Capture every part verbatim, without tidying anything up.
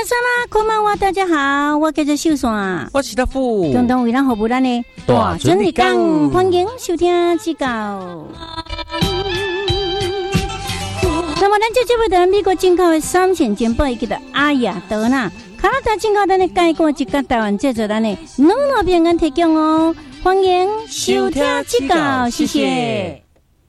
皆様こんばんは，大家好，我叫做秀山， 我是大富， 共同为咱服务咱的大准日讲，欢迎收听指教。那么，咱这节目在美国进口的三线节目，伊叫做阿雅德纳，加拿大进口咱的介绍一个台湾制作咱的两路平安提供哦，欢迎收听指教，谢谢。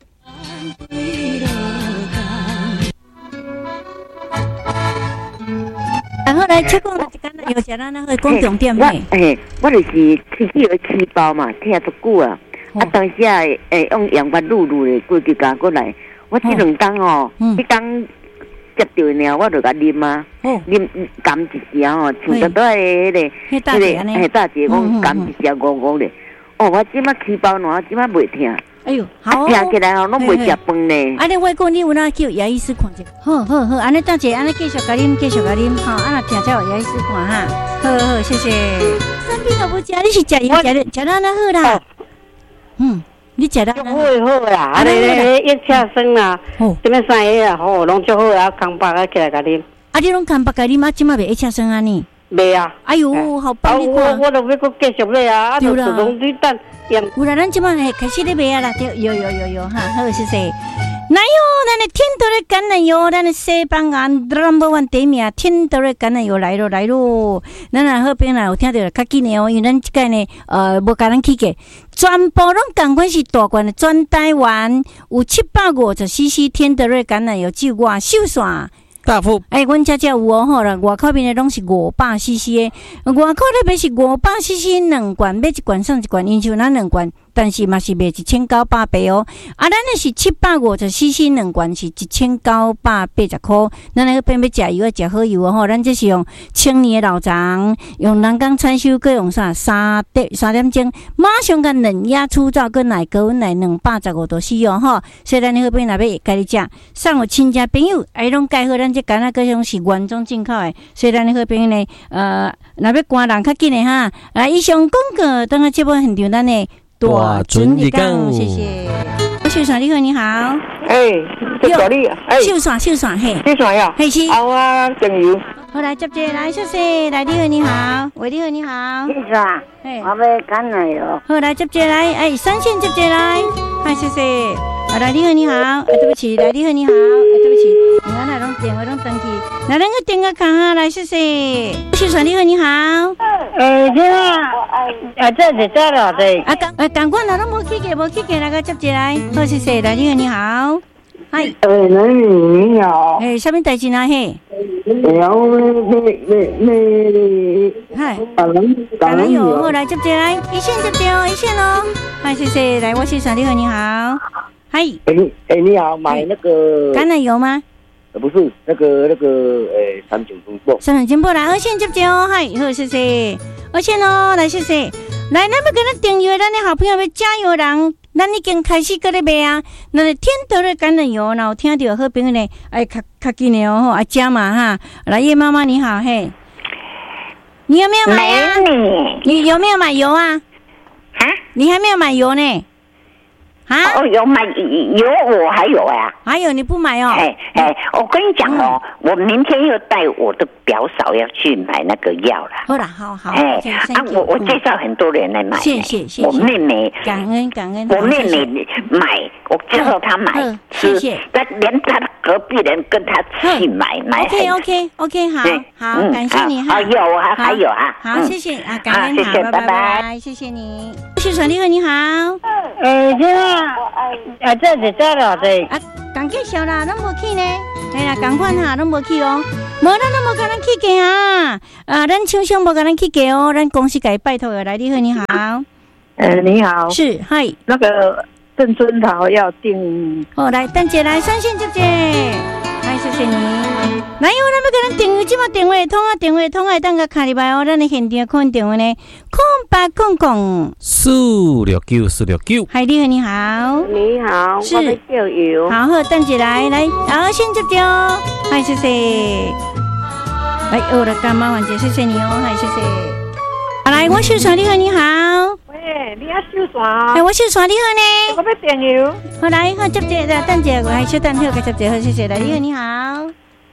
然后来，切讲就简单，有些咱那会讲重点嘿。 诶，我就是去去个起包嘛，听足久啊。啊，当时啊，诶，用阳光露露的过去加过来。我这两天哦，迄天接到呢，我就甲啉啊，啉甘一时哦，像得到迄个迄个迄个大姐讲甘一时五五咧。哦，我即摆起包喏，即摆袂听。 哎呦，好， 听起来吼，拢袂食饭呢。 安尼我讲你有哪叫牙医师看者？好好好，安尼大姐，安尼继续甲啉，继续甲啉，吼，安那听才有牙医师看哈。好好，谢谢。生病了不食，你是食药食的，食得安那好啦。嗯，你食得安那好好啦，啊咧咧一车生啦，这边三个啊，好，拢足好啊，康巴啊起来甲啉。 啊，你拢康巴甲啉啊，即马袂一车生安尼？ 袂啊。 哎呦，好棒！你看，我我都要搁继续买啊，啊，就拢你等。 有啦，咱即摆开始咧卖啊啦，有有有有哈，好谢谢。哪有咱的天德的橄榄油，咱的西班牙 number one 第一名，天德的橄榄油来咯来咯。咱啊好边啦，有听到较紧的哦，因为咱即个呢，呃，无甲咱起价，全部拢共款是大罐的，全台湾有七百五十 C C 天德的橄榄油，只有我秀山。 大富， 哎，阮遮遮有哦吼啦，外口边的拢是五百 C C 的，外口咧卖是五百 C C 两罐，买一罐送一罐，因像咱两罐，但是嘛是卖一千九百八哦。啊，咱的是七百五十 C C 两罐是一千九百八十块。咱那个边要食油要食好油哦吼，咱这是用青年的老肠，用人工采收，佮用啥三点三点钟，马上甲冷压粗糙，佮奶高温奶两百十五度 C 哦吼。所以咱那个边若要家己食，送互亲戚朋友，哎，拢介好咱。这干那个种是原装进口的，所以咱那个朋友呢，呃，若要赶人较紧的哈，来以上广告，等下节目现场咱的大准日讲，谢谢。我秀爽，你好，你好。 哎，小丽，哎， 秀爽，秀爽，嘿， 秀爽呀， 嘿是。 好啊，朋友。 好来接接来，谢谢，来你好，你好，喂，你好，你好。 秀爽，哎，我要干奶油。 好来接接来，哎，三线接接来，嗨，谢谢。好来，你好，你好，哎，对不起，来，你好，你好，哎，对不起，你看那种电话拢登记，来，那个电话卡哈，来，谢谢。秀爽，你好，你好。 哎，这啊，啊，这是这了对。 啊，赶啊赶快啦，拢无起价，无起价，来个接接来，好，谢谢，来，你好，你好。嗨， 哎，你你好。 哎，什么代志呢？嘿。 然后那那那， 嗨， 橄榄橄榄油，好来接接来，一线接接哦，一线哦。嗨，谢谢，来，我秀爽，你好，你好。嗨， 哎你哎你好，买那个橄榄油吗？ 呃不是，那个那个诶三九中报。 三九中报来，二线接接哦，嗨，好谢谢，二线哦，来谢谢，来，咱要跟咱订阅咱的好朋友要加油人，咱已经开始搁咧卖啊，咱的天德的橄榄油，然后听到好朋友呢，哎，较较紧的哦，啊加嘛哈，来叶妈妈你好，嘿，你有没有买啊？你有没有买油啊？ 啊？ 你还没有买油呢？啊？ 哦，有买有，我还有啊。 还有你不买哦？ 哎哎，我跟你讲哦，嗯、我明天又带我的表嫂要去买那个药了。 好啦，好好。 哎啊，我我介绍很多人来买。 谢谢谢谢。 我妹妹感恩感恩。 我妹妹买，我介绍她买吃，但连她的隔壁人跟她去买买。 OK OK OK， 好好，感谢你哈。 还有啊，还有啊。 好，谢谢啊，感恩， 谢谢，拜拜，谢谢你。秀爽你好，你好。 哎，这啊，啊，这是这了对。 啊，刚介绍啦，拢无去呢。哎啦，赶快哈，拢无去哦。无咱拢无甲咱起价啊。啊，咱厂商无甲咱起价哦，咱公司甲伊拜托的来，你好，你好。 呃，你好。 是，嗨。 那个郑春桃要订。 哦，来，等姐来，三线姐姐，嗨，谢谢你。来，我咱要甲咱订阅即马电话通啊，电话通啊，等甲卡入来哦。咱的现场看电话呢，空八空空四六九四六九。 嗨，你好，你好。 你好， 是。 我要叫油。 好好，等姐来，来，好，先接接哦。嗨，谢谢。来，我的干妈婉姐，谢谢你哦，嗨，谢谢。好，来，我秀爽，你好，你好。 喂，你要秀爽？ 哎，我秀爽，你好呢。 我要订油。 好，来，好接接的，等姐，我还稍等好，接接好，谢谢。来，你好，你好。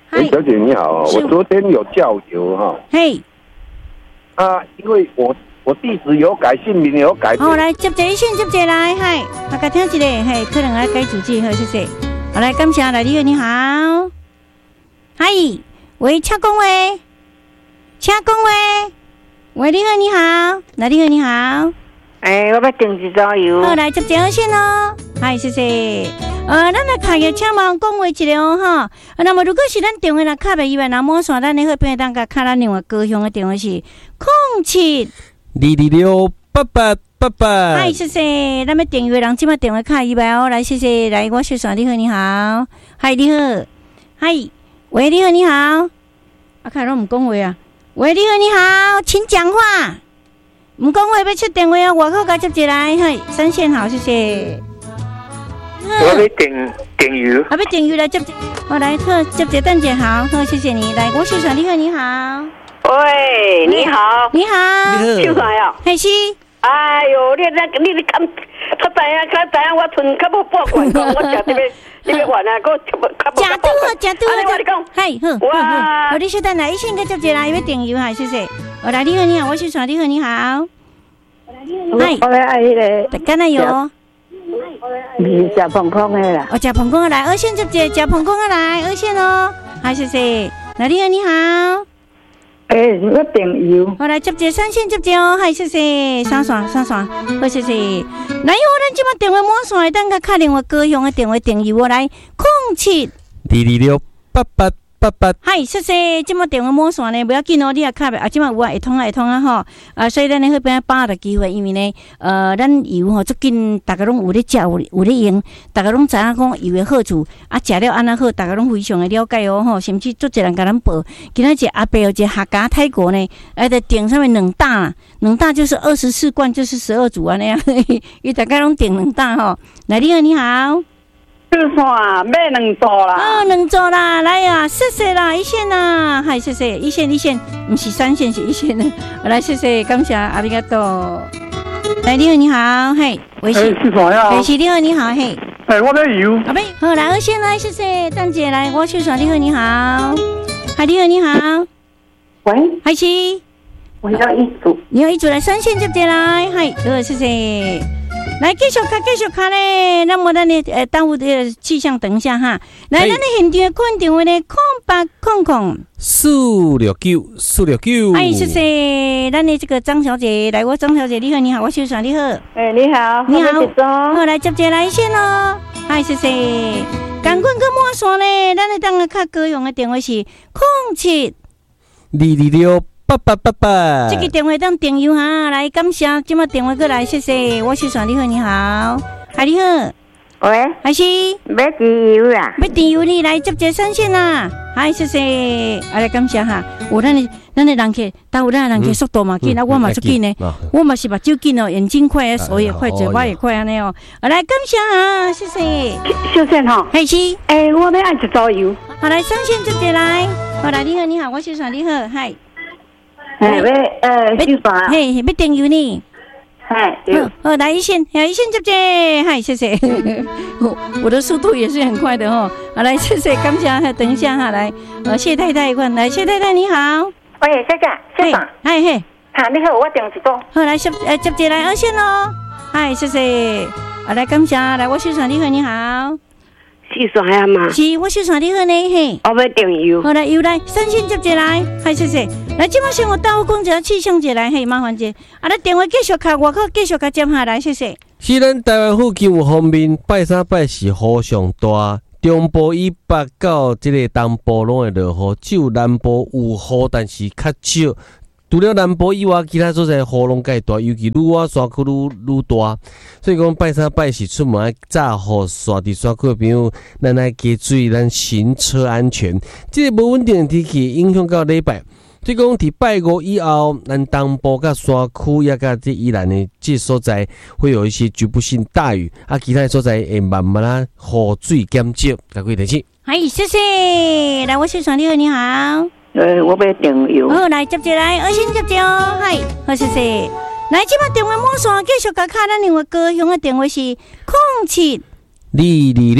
喂，小姐你好，我昨天有叫油哈。 嘿。 啊，因为我我地址有改，姓名有改。 好，来接一线，接一来，嗨，大家听一个，嘿，可能要改主机，好，谢谢。好，来，感谢来，你好，你好。嗨，喂，请讲话，请讲话。喂，你好，你好，来，你好，你好。 哎，我要订一组油。 好，来接一号线哦。嗨，谢谢。呃，咱来卡个请忙讲话一下哦，哈。那么如果是咱电话来卡袂以外，那么线咱的好朋友当个卡咱另外高雄的电话是空七二二六八八八八。 嗨，谢谢。咱们订阅人即马电话卡以外哦，来谢谢，来我小爽，你好，你好。嗨，你好。嗨，喂，你好，你好。啊，看拢唔讲话啊。喂，你好，你好，请讲话。唔讲话要出电话啊，外口甲接一来，嘿，三线好，谢谢。 我要订订油， 啊，要订油来接，我来好接一等者好，好谢谢你，来我小爽，你好，你好。 喂，你好， 你好， 小爽呀， 嘿是。 哎呦，你那你你看，较知影较知影，我剩较无半罐讲，我食这个这个完啊，个较无较无。 食拄好，食拄好。 我你讲， 嘿好，哇，我你小等来，一先个接一来，要订油哈，谢谢。我来，你好，你好，我小爽，你好，你好。 嗨，我来爱迄个， 干哪有？ 是食碰空的啦。 哦，食碰空的来，二线接一，食碰空的来，二线哦。好，谢谢。来，你好，你好。 诶，我订油。 我来接一三线接一哦，嗨，谢谢。三线，三线，好，谢谢。来，我咱即马电话满线，等个敲另外高雄的电话订油，我来空七二二六八八。八八， 嗨，谢谢。即马电话满线呢，不要紧哦，你也卡袂啊，即马有啊，会通啊，会通啊吼。啊，所以咱呢去边把握机会，因为呢，呃，咱油吼，最近大家拢有咧食，有有咧用，大家拢知影讲油的好处，啊，食了安那好，大家拢非常的了解哦吼。甚至足侪人甲咱报，今仔日阿伯有一个客家泰国呢，哎，在订上面两大啦，两大就是二十四罐，就是十二组安尼啊，伊大家拢订两大吼。来，你好，你好。 就算买两组啦， 哦，两组啦，来呀、啊，谢谢啦，一线啦，嗨，谢谢，一线一线，不是三线是一线的，来谢谢，感谢阿里嘎多。来，你好，你好，嘿，微信， 是啥呀？ 微信，你好，你好，嘿， 哎，我要油。 阿妹，好，来二线来，谢谢，蛋姐来，我去耍，你好，你好，嗨，你好，你好， 喂， 嗨七， 我要一组， 你要一组来三线接接来，嗨，好，谢谢。来继续看，继续看咧。那么咱的呃耽误的气象，等一下哈。来，咱的现场看电话咧，空八空空四六九四六九。 哎，谢谢。咱的这个张小姐，来，我张小姐，你好，你好，我秀爽，你好。 哎，你好， 你好。好，来接接来线哦。哎，谢谢。赶快跟满线咧，咱的当个较高雄的电话是空七二二六。八八八八， 这个电话当订油哈，来感谢，今麦电话过来，谢谢，我是爽，你好，你好，嗨，你好， 喂， 还是要订油啦？ 要订油你来接接三线啦，嗨，谢谢，啊来感谢哈，有咱的咱的人客，但有咱的人客速度嘛紧，啊我嘛足紧呢，我嘛是目睭紧哦，眼睛快，手也快，嘴巴也快安尼哦，啊来感谢哈，谢谢， 小倩哈， 还是， 诶，我要爱一组油， 好来三线接接来，好来你好，你好，我是爽，你好，嗨。 哎，要呃，就啥？ 嘿，要订油呢？ 哎， 好，好，来一线，来一线接接，嗨，谢谢。我的速度也是很快的哦。好，来，谢谢，感谢，等一下哈，来，呃，谢太太一块，来，谢太太你好。 喂，小姐，小爽， 嗨嘿， 哈，你好，我订一组。 好，来接呃接接来二线喽，嗨，谢谢。好，来感谢，来我秀爽你好，你好。 是啥呀嘛？ 是，我秀爽你好呢嘿。 我要订油。 好来，油来，三线接接来，嗨，谢谢。来，即马先我倒讲一下气象节来，嘿，麻烦者。啊，咱电话继续卡，外口继续甲接下来，谢谢。 是咱台湾附近有方面，拜三拜四雨上大，中部以北到即个东部拢会落雨，只有南部有雨，但是较少。除了南部以外，其他所在雨拢介大，尤其愈晚山区愈愈大。所以讲拜三拜四出门，早互山地山区的朋友，咱爱加注意咱行车安全。这个无稳定的天气影响到礼拜。所以讲，伫拜五以后，咱东部甲山区也甲这宜兰的这所在会有一些局部性大雨，啊，其他的所在会慢慢啊雨水减少，各位提醒。 嗨，谢谢。来，我是爽你好，你好。 呃，我要订油。 好，来接接来，二线接接哦，嗨，好谢谢。来，即摆电话满线，继续甲卡咱另外高雄的电话是空七二二六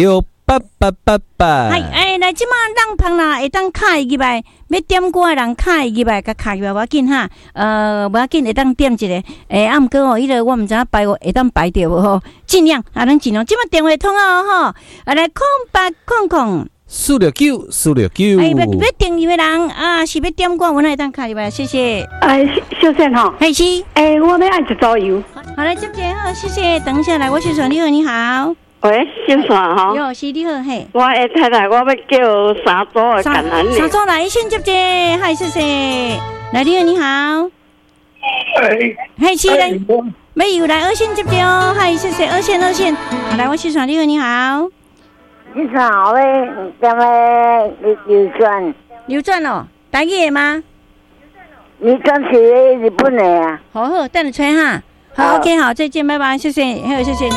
八八八八。 系诶，来即马人旁啦，会当卡入来，要点歌诶人卡入来，甲卡入来，我紧哈。呃，无要紧，会当点一个。诶，啊，毋过哦，迄个我毋知影排我会当排着无吼，尽量啊，咱尽量。即马电话通啊吼，啊来空八空空。 四六九四六九。 哎，要要订阅的人啊，是要点歌，我来当卡入来，谢谢。 哎，小倩吼， 嘿是。 哎，我要按一组油。 好来，接接好，谢谢。等一下来，我先说你好，你好。 喂，先说哈。 哟，是你好嘿。 我的太太，我要叫三组的橄榄油。 三组来，先接接，嗨，谢谢。来，你好，你好。 哎， 嘿是来，没有来二线接接哦，嗨，谢谢二线二线。好来，我先说你好，你好。 你好嘞，什么流流转？ 流转哦，台语的吗？ 你刚是日本的啊？ 好好，等你吹哈。好 ，OK， 好，再见，拜拜，谢谢，还有谢谢你。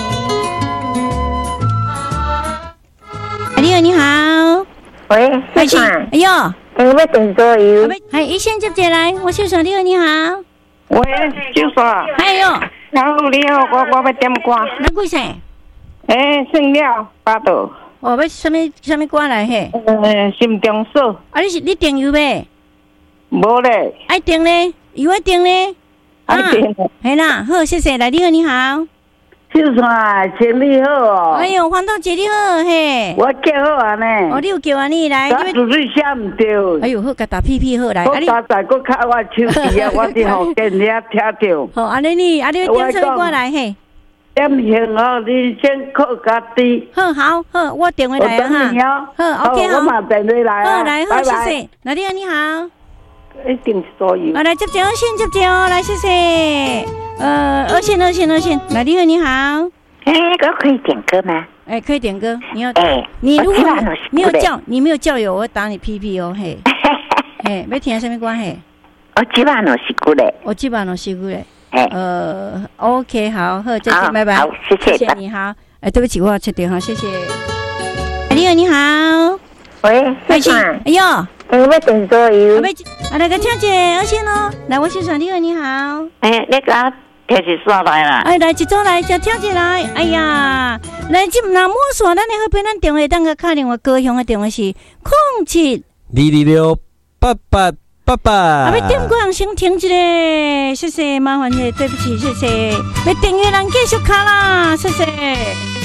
你好，你好。 喂， 嗨是，哎呦， 我要点桌游。 嗨，一线接接来，我先说你好，你好。 喂，就说。 哎呦， 然后你好，我我要点歌。 那几声？ 诶，剩了八道。 哦，要什么什么歌来嘿？ 呃，心中锁。 啊，你是你订油呗？ 无咧。 爱订咧，油爱订咧。 爱订。 系啦，好，谢谢。来，你好，你好。 就算请你好哦。 哎呦，黄大姐你好嘿。 我叫好啊呢。 哦，你有叫啊你来。 我就是想唔到。 哎呦，好，甲打屁屁好来。 我刚才我看我手机啊，我是福建遐听到。 好，安尼你，啊你要点什么歌来嘿？ 点行哦，你先靠家己。 好好好，我电话来啊哈。 好 ，OK 好。 我马电话来啊。 好来，好，谢谢。来，你好，你好。 一定所有。 啊，来接接二线，接接哦，来谢谢。呃，二线，二线，二线。来，你好，你好。 哎，我可以点歌吗？ 哎，可以点歌。你要，哎，你如果没有叫，你没有叫有，我会打你屁屁哦，嘿。嘿，要听什么歌嘿？ 我基本上是过来。 我基本上是过来。呃 ，OK， 好，好，再见，拜拜。 好，谢谢， 谢谢你好。哎，对不起，我要切电话，谢谢。你好，你好。 喂， 喂，是，哎呦， 我要点桌游。 啊，来个听姐，二线哦，来，我先说你好，你好。 哎，那个听一刷来啦。 哎，来一组来，就听姐来。哎呀，来这那摸索，咱的好朋友，咱电话当个打电话，高雄的电话是空七二二六八八。爸爸， 啊！要点歌人先停一下，谢谢，麻烦你，对不起，谢谢。要订阅人继续卡啦，谢谢。